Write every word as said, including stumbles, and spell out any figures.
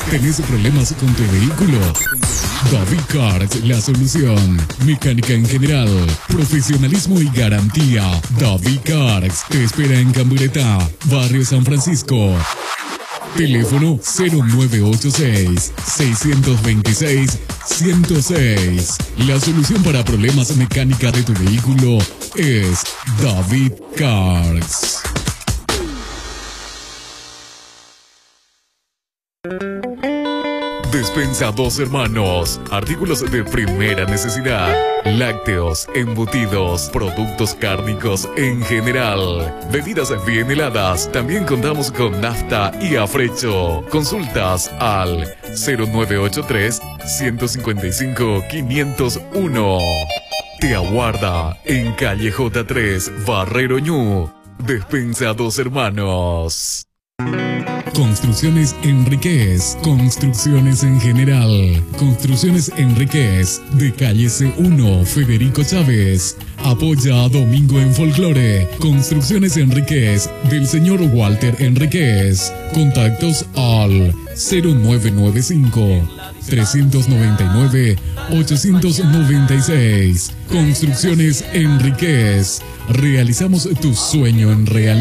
¿Tenés problemas con tu vehículo? David Cars, la solución. Mecánica en general, profesionalismo y garantía. David Cars te espera en Cambureta, Barrio San Francisco. Teléfono cero nueve ocho seis, seis dos seis, uno cero seis. La solución para problemas mecánica de tu vehículo es David Cars. Despensa Dos Hermanos. Artículos de primera necesidad. Lácteos, embutidos, productos cárnicos en general. Bebidas bien heladas. También contamos con nafta y afrecho. Consultas al cero nueve ocho tres, uno cinco cinco, cinco cero uno. Te aguarda en calle J tres, Barrero Ñu. Despensa Dos Hermanos. Construcciones Enríquez, construcciones en general, construcciones Enríquez, de calle C uno, Federico Chávez, apoya a Domingo en Folclore, construcciones Enríquez, del señor Walter Enríquez, contactos al cero nueve nueve cinco, tres nueve nueve, ocho nueve seis, construcciones Enríquez, realizamos tu sueño en realidad.